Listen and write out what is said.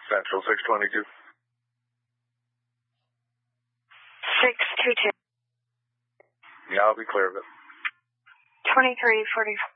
Central 622. 622. Yeah, I'll be clear of it. 2344.